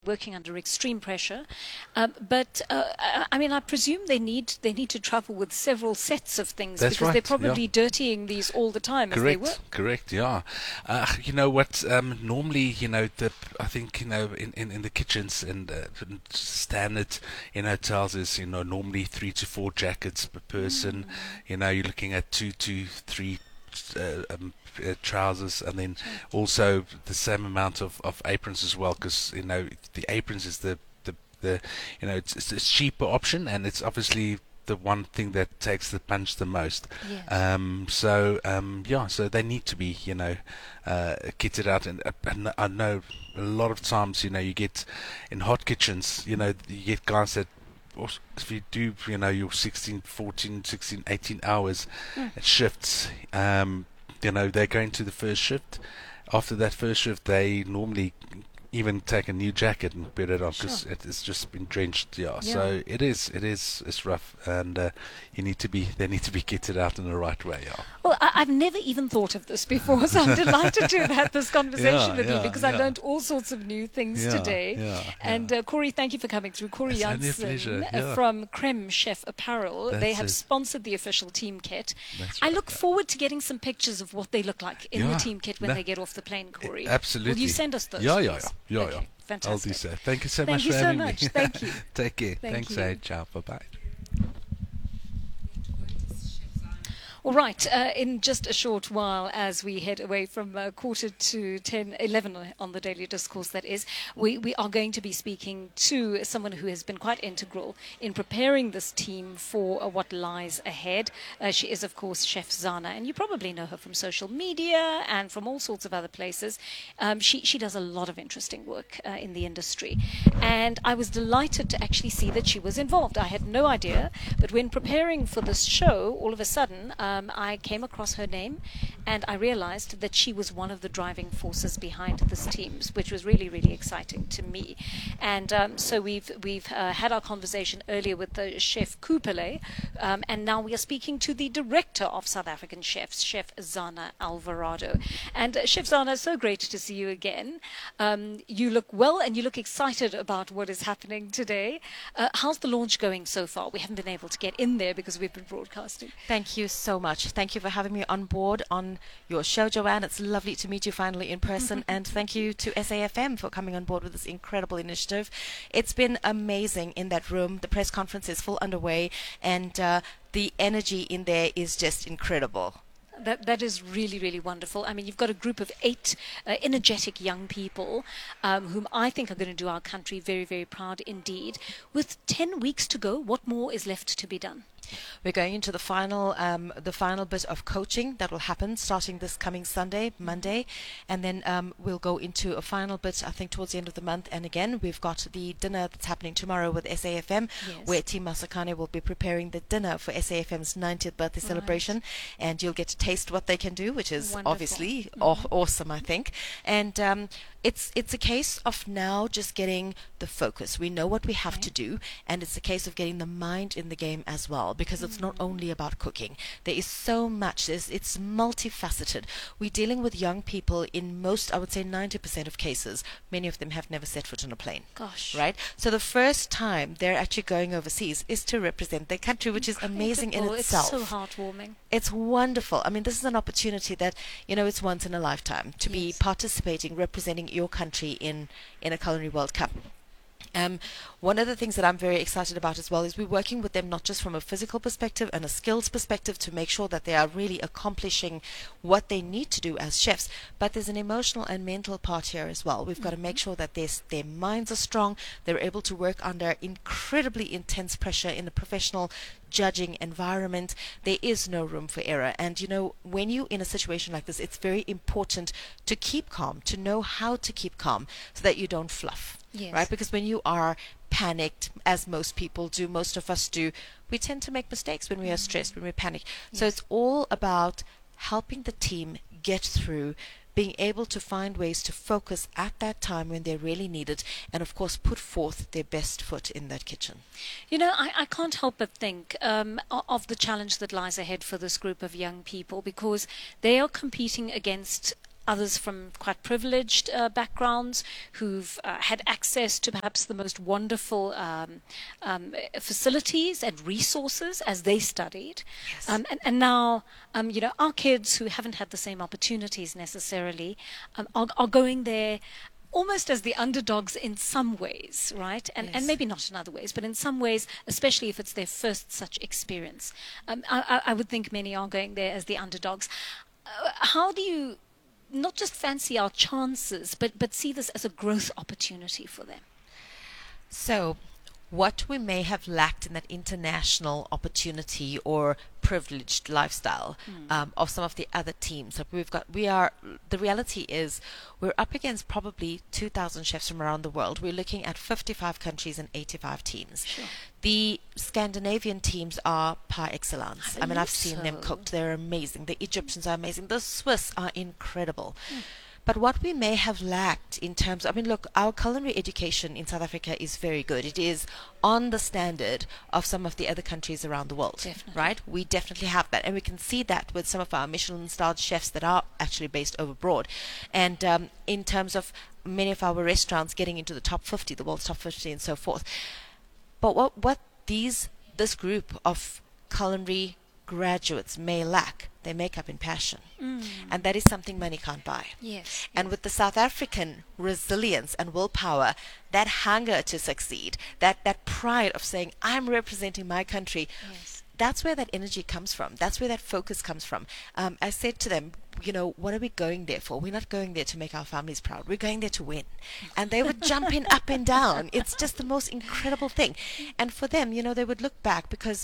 working under extreme pressure. But I presume they need to travel with several sets of things That's because they're right. Yeah. probably dirtying these all the time as they work. Correct. Yeah. You know what? Normally, I think in the kitchens and standard in hotels is normally 3 to 4 jackets per person. You're looking at 2 to 3 trousers, and then also the same amount of aprons as well, because the aprons is the it's a cheaper option, and it's obviously the one thing that takes the punch the most. Yes. So they need to be kitted out, and I know a lot of times you get in hot kitchens, you get guys that, if you do, your 16, 14, 16, 18 hours at shifts, they're going to the first shift. After that first shift, they normally even take a new jacket and put it on because it's just been drenched. Yeah. So it's rough, and they need to be kitted out in the right way. Yeah. Well, I've never even thought of this before, so I'm delighted to have had this conversation with you because I learned all sorts of new things today. And Corey, thank you for coming through. Corey It's only a Janssen pleasure. from Creme Chef Apparel. They have sponsored the official team kit. I look forward to getting some pictures of what they look like in the team kit when they get off the plane, Corey. Absolutely. Will you send us those? Yeah. Okay, fantastic. I'll do so. Thank you so Thank much you for so having much. me. Thank you. Take care. Thank Thanks, you. Ciao. Bye-bye. All right, in just a short while, as we head away from 11 on the Daily Discourse, that is, we are going to be speaking to someone who has been quite integral in preparing this team for what lies ahead. She is, of course, Chef Zana, and you probably know her from social media and from all sorts of other places. She does a lot of interesting work in the industry, and I was delighted to actually see that she was involved. I had no idea, but when preparing for this show, all of a sudden, I came across her name, and I realized that she was one of the driving forces behind this team, which was really, really exciting to me. And so we've had our conversation earlier with the chef Kupele, and now we are speaking to the director of South African Chefs, Chef Zana Alvarado. And Chef Zana, so great to see you again. You look well, and you look excited about what is happening today. How's the launch going so far? We haven't been able to get in there because we've been broadcasting. Thank you so much. Thank you for having me on board on your show, Joanne. It's lovely to meet you finally in person. And thank you to SAFM for coming on board with this incredible initiative. It's been amazing in that room. The press conference is full underway, and the energy in there is just incredible. That is really, really wonderful. I mean, you've got a group of 8 energetic young people whom I think are going to do our country very, very proud indeed. With 10 weeks to go, what more is left to be done? We're going into the final bit of coaching that will happen starting this coming Sunday, Monday, and then we'll go into a final bit, I think, towards the end of the month. And again, we've got the dinner that's happening tomorrow with SAFM, where Team Masakane will be preparing the dinner for SAFM's 90th birthday celebration, and you'll get to taste what they can do, which is obviously awesome, I think. And it's a case of now just getting the focus. We know what we have to do, and it's a case of getting the mind in the game as well, because it's not only about cooking. There is so much. It's multifaceted. We're dealing with young people in most, I would say 90% of cases. Many of them have never set foot on a plane. Gosh. Right? So the first time they're actually going overseas is to represent their country, which is amazing in itself. It's so heartwarming. It's wonderful. I mean, this is an opportunity that, it's once in a lifetime to be participating, representing your country in a Culinary World Cup. One of the things that I'm very excited about as well is we're working with them not just from a physical perspective and a skills perspective to make sure that they are really accomplishing what they need to do as chefs, but there's an emotional and mental part here as well. We've got to make sure that their minds are strong, they're able to work under incredibly intense pressure in a professional judging environment. There is no room for error. And when you're in a situation like this, it's very important to keep calm, to know how to keep calm so that you don't fluff. Yes. Right? Because when you are panicked, as most people do, most of us do, we tend to make mistakes when we are stressed, when we panic. So it's all about helping the team get through, being able to find ways to focus at that time when they really need it, and of course put forth their best foot in that kitchen. I can't help but think of the challenge that lies ahead for this group of young people, because they are competing against others from quite privileged backgrounds who've had access to perhaps the most wonderful facilities and resources as they studied. Yes. And now, our kids who haven't had the same opportunities necessarily are going there almost as the underdogs in some ways, right? And Yes. maybe not in other ways, but in some ways, especially if it's their first such experience. I would think many are going there as the underdogs. How do you not just fancy our chances, but see this as a growth opportunity for them? So, what we may have lacked in that international opportunity or privileged lifestyle of some of the other teams that the reality is we're up against probably 2,000 chefs from around the world. We're looking at 55 countries and 85 teams. Sure. The Scandinavian teams are par excellence. I I mean, I've believe seen them so. cooked. They're amazing. The Egyptians are amazing. The Swiss are incredible. But what we may have lacked in terms, I mean, look, our culinary education in South Africa is very good. It is on the standard of some of the other countries around the world, Definitely. right? We definitely have that. And we can see that with some of our Michelin-starred chefs that are actually based over abroad. And in terms of many of our restaurants getting into the top 50, the world's top 50 and so forth. But what this group of culinary graduates may lack, they make up in passion. And that is something money can't buy. Yes. And with the South African resilience and willpower, that hunger to succeed, that pride of saying, I'm representing my country, Yes. that's where that energy comes from. That's where that focus comes from. I said to them, what are we going there for? We're not going there to make our families proud. We're going there to win. And they would jump in up and down. It's just the most incredible thing. And for them, they would look back because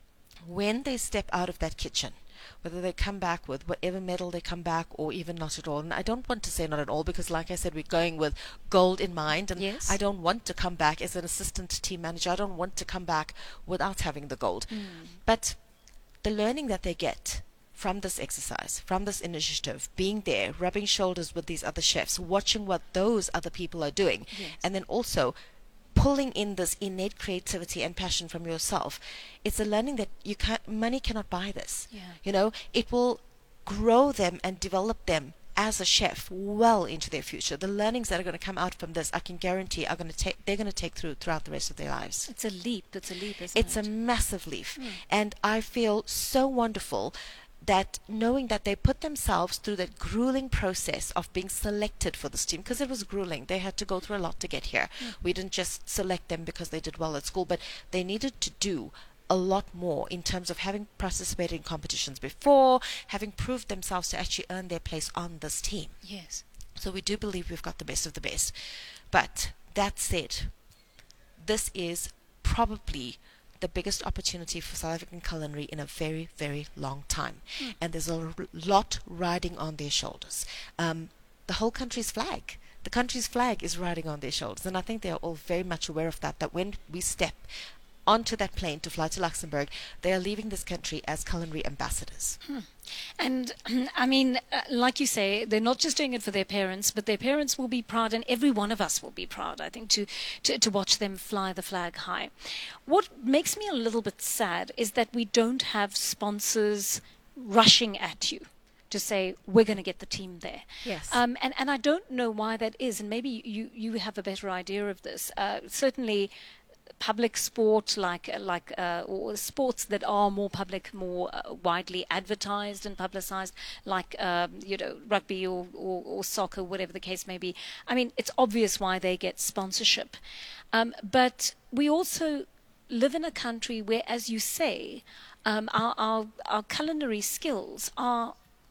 when they step out of that kitchen, whether they come back with whatever medal they come back or even not at all. And I don't want to say not at all because, like I said, we're going with gold in mind. And Yes. I don't want to come back as an assistant team manager. I don't want to come back without having the gold. But the learning that they get from this exercise, from this initiative, being there, rubbing shoulders with these other chefs, watching what those other people are doing, Yes. and then also pulling in this innate creativity and passion from yourself. It's a learning that money cannot buy this. Yeah. It will grow them and develop them as a chef well into their future. The learnings that are going to come out from this, I can guarantee, they're going to take throughout the rest of their lives. It's a leap, isn't It's it? a massive leap. And I feel so wonderful that knowing that they put themselves through that grueling process of being selected for this team, because it was grueling. They had to go through a lot to get here. We didn't just select them because they did well at school, but they needed to do a lot more in terms of having participated in competitions before, having proved themselves to actually earn their place on this team. Yes. So we do believe we've got the best of the best. But that said, this is probably the biggest opportunity for South African culinary in a very, very long time. And there's a lot riding on their shoulders. The whole country's flag. The country's flag is riding on their shoulders. And I think they are all very much aware of that when we step onto that plane to fly to Luxembourg, they are leaving this country as culinary ambassadors. And I mean, like you say, they're not just doing it for their parents, but their parents will be proud, and every one of us will be proud, I think, to watch them fly the flag high. What makes me a little bit sad is that we don't have sponsors rushing at you to say, we're going to get the team there. Yes. And I don't know why that is, and maybe you have a better idea of this. Certainly, public sport or sports that are more public, more widely advertised and publicized, like rugby or soccer, whatever the case may be. I mean, it's obvious why they get sponsorship, but we also live in a country where, as you say, our culinary skills are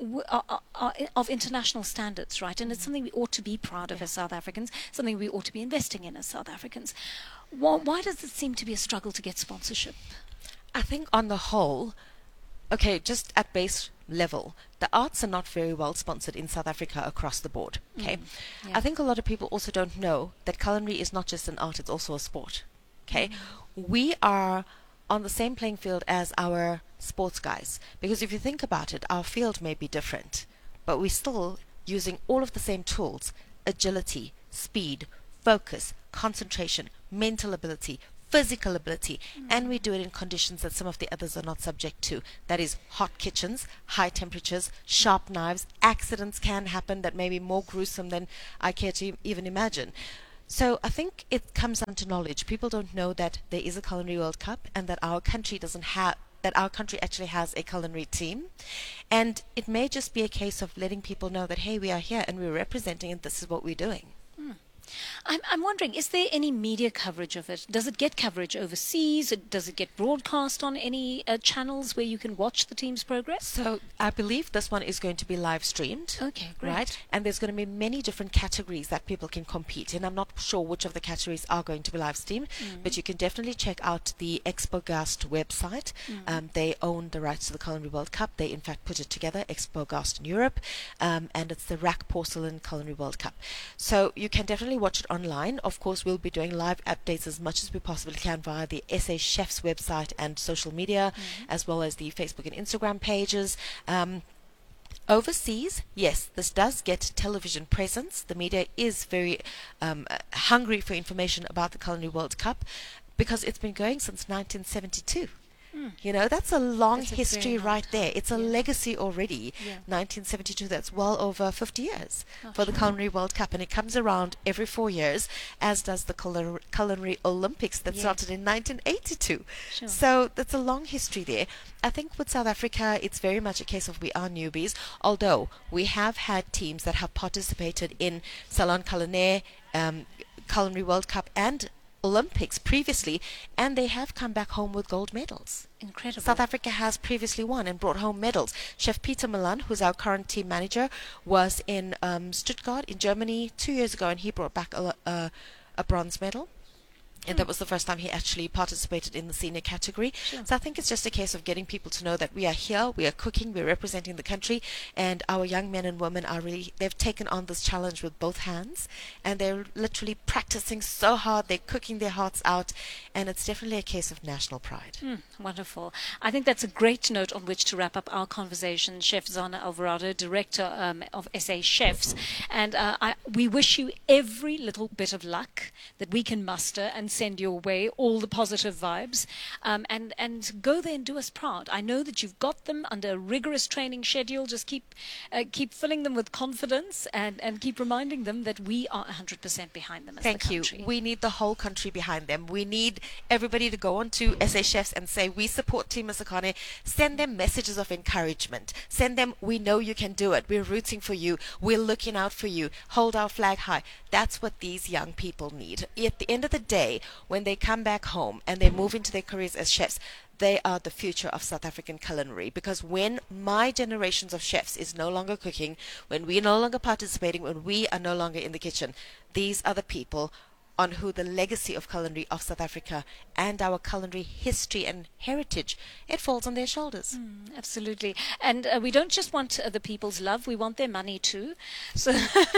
of international standards, right? And it's something we ought to be proud of as South Africans, something we ought to be investing in as South Africans. Why does it seem to be a struggle to get sponsorship? I think on the whole, okay, just at base level, the arts are not very well sponsored in South Africa across the board, okay? Yeah. I think a lot of people also don't know that culinary is not just an art, it's also a sport, okay? We are on the same playing field as our sports guys, because if you think about it, our field may be different, but we're still using all of the same tools: agility, speed, focus, concentration, mental ability, physical ability, and we do it in conditions that some of the others are not subject to. That is hot kitchens, high temperatures, sharp knives. Accidents can happen that may be more gruesome than I care to even imagine. So I think it comes down to knowledge. People don't know that there is a Culinary World Cup and that our country doesn't have that our country actually has a culinary team. And it may just be a case of letting people know that, hey, we are here and we're representing and this is what we're doing. I'm wondering, is there any media coverage of it? Does it get coverage overseas? Does it get broadcast on any channels where you can watch the team's progress? So I believe this one is going to be live streamed. Okay, great. Right? And there's going to be many different categories that people can compete in. I'm not sure which of the categories are going to be live streamed, but you can definitely check out the Expogast website. They own the rights to the Culinary World Cup. They, in fact, put it together, Expogast in Europe, and it's the Rack Porcelain Culinary World Cup. So you can definitely watch it online. Of course, we'll be doing live updates as much as we possibly can via the SA Chefs website and social media, as well as the Facebook and Instagram pages. Overseas, yes, this does get television presence. The media is very hungry for information about the Culinary World Cup because it's been going since 1972. You know, that's a long history right there. It's a legacy already. 1972, that's well over 50 years for the Culinary World Cup. And it comes around every 4 years, as does the Culinary Olympics that started in 1982. So that's a long history there. I think with South Africa, it's very much a case of we are newbies, although we have had teams that have participated in Salon Culinaire, Culinary World Cup and Olympics previously, and they have come back home with gold medals. Incredible. South Africa has previously won and brought home medals. Chef Peter Milan, who's our current team manager, was in Stuttgart in Germany 2 years ago, and he brought back a bronze medal. And that was the first time he actually participated in the senior category. So I think it's just a case of getting people to know that we are here, we are cooking, we're representing the country, and our young men and women are really, they've taken on this challenge with both hands, and they're literally practicing so hard, they're cooking their hearts out, and it's definitely a case of national pride. Wonderful. I think that's a great note on which to wrap up our conversation. Chef Zana Alvarado, Director of SA Chefs, and we wish you every little bit of luck that we can muster and send your way, all the positive vibes, and go there and do us proud. I know that you've got them under a rigorous training schedule. Just keep filling them with confidence and keep reminding them that we are 100% behind them as Thank the you. country. We need the whole country behind them. We need everybody to go on to SA Chefs and say, we support Team Masikane. Send them messages of encouragement. Send them, we know you can do it. We're rooting for you. We're looking out for you. Hold our flag high. That's what these young people need. At the end of the day, when they come back home and they move into their careers as chefs, they are the future of South African culinary, because when my generations of chefs is no longer cooking, when we're no longer participating, when we are no longer in the kitchen, these are the people on who the legacy of culinary of South Africa and our culinary history and heritage, it falls on their shoulders. Absolutely. And we don't just want the people's love, we want their money too. So,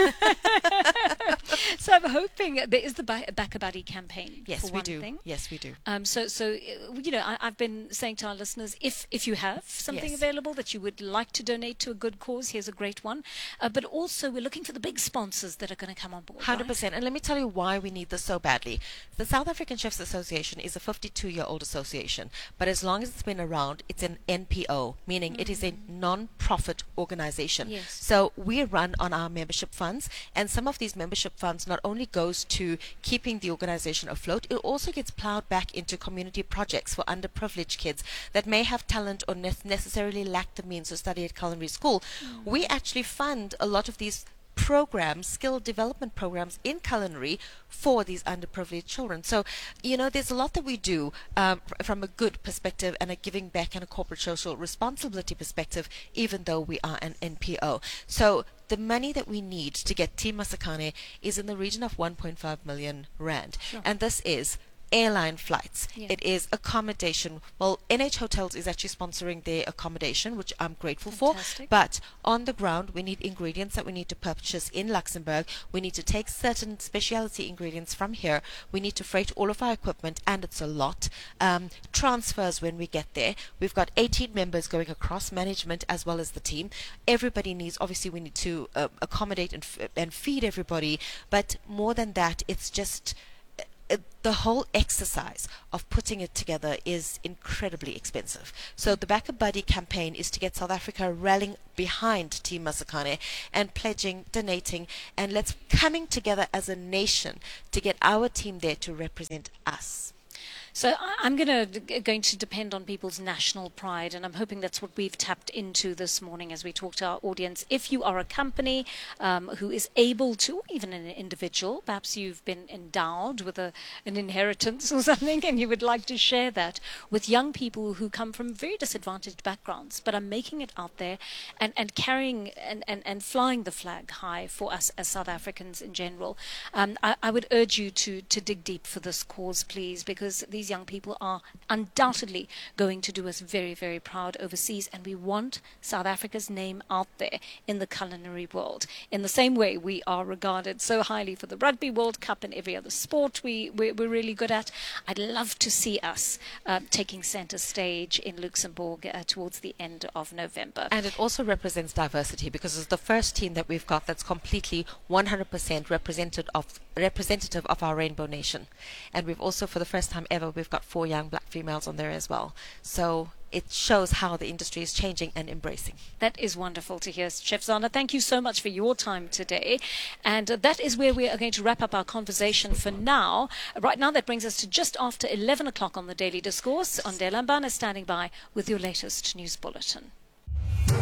so I'm hoping there is the Back a Buddy campaign. Yes, for we one do. thing. Yes, we do. So you know, I've been saying to our listeners, if you have something Yes. available that you would like to donate to a good cause, here's a great one. But also, we're looking for the big sponsors that are going to come on board. 100%. And let me tell you why we need this so badly. The South African Chefs Association is a 52-year-old association, but as long as it's been around, it's an NPO, meaning it is a non-profit organization. Yes. So we run on our membership funds, and some of these membership funds not only goes to keeping the organization afloat, it also gets plowed back into community projects for underprivileged kids that may have talent or necessarily lack the means to study at culinary school. We actually fund a lot of these programs, skill development programs in culinary for these underprivileged children. So, you know, there's a lot that we do from a good perspective and a giving back and a corporate social responsibility perspective, even though we are an NPO. So the money that we need to get Team Masikane is in the region of 1.5 million rand. Sure. And this is airline flights. Yeah. It is accommodation. Well, NH Hotels is actually sponsoring their accommodation, which I'm grateful for. Fantastic. But on the ground, we need ingredients that we need to purchase in Luxembourg. We need to take certain specialty ingredients from here. We need to freight all of our equipment, and it's a lot. Transfers when we get there. We've got 18 members going across, management as well as the team. Everybody needs, obviously, we need to accommodate and feed everybody. But more than that, it's just the the whole exercise of putting it together is incredibly expensive. So the Back a Buddy campaign is to get South Africa rallying behind Team Masakane and pledging, donating, and let's coming together as a nation to get our team there to represent us. So I'm going to depend on people's national pride, and I'm hoping that's what we've tapped into this morning as we talk to our audience. If you are a company who is able to, or even an individual, perhaps you've been endowed with an inheritance or something, and you would like to share that with young people who come from very disadvantaged backgrounds, but are making it out there and carrying and flying the flag high for us as South Africans in general. I would urge you to dig deep for this cause, please, because these young people are undoubtedly going to do us very, very proud overseas, and we want South Africa's name out there in the culinary world. In the same way we are regarded so highly for the Rugby World Cup and every other sport we're really good at, I'd love to see us taking center stage in Luxembourg towards the end of November. And it also represents diversity, because it's the first team that we've got that's completely 100% representative of our Rainbow Nation. And we've also, for the first time ever, we've got 4 young black females on there as well. So it shows how the industry is changing and embracing. That is wonderful to hear. Chef Zana, thank you so much for your time today. And that is where we are going to wrap up our conversation for now. Right now, that brings us to just after 11 o'clock on the Daily Discourse. Ondela Mbane is standing by with your latest news bulletin.